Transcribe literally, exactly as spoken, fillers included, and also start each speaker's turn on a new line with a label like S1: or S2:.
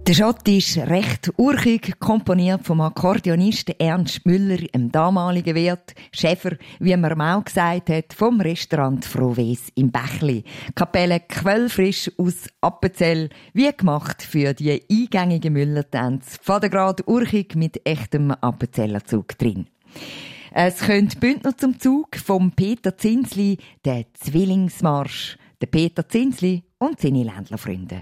S1: Der Schott ist recht urchig, komponiert vom Akkordeonisten Ernst Müller, dem damaligen Wirt, Schäfer, wie man ihm auch gesagt hat, vom Restaurant Frohwes im Bächli. Kapelle quellfrisch aus Appenzell, wie gemacht für die eingängigen Müllertänze. Vatergrad urchig mit echtem Appenzeller Zug drin. Es kommt Bündner zum Zug vom Peter Zinsli, der Zwillingsmarsch. Der Peter Zinsli und seine Ländlerfreunde.